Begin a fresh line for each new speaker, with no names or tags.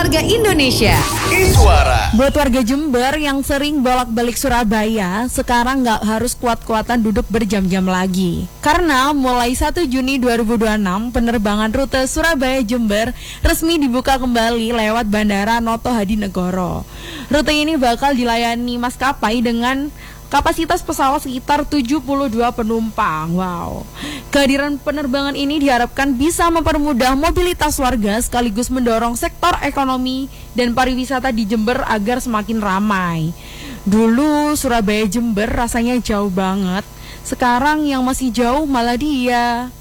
warga Indonesia.
Iswara.
Buat warga Jember yang sering bolak-balik Surabaya, sekarang nggak harus kuat-kuatan duduk berjam-jam lagi. Karena mulai 1 Juni 2026, penerbangan rute Surabaya-Jember resmi dibuka kembali lewat Bandara Noto Hadinegoro. Rute ini bakal dilayani maskapai dengan kapasitas pesawat sekitar 72 penumpang. Wow. Kehadiran penerbangan ini diharapkan bisa mempermudah mobilitas warga sekaligus mendorong sektor ekonomi dan pariwisata di Jember agar semakin ramai. Dulu Surabaya Jember rasanya jauh banget. Sekarang yang masih jauh malah dia.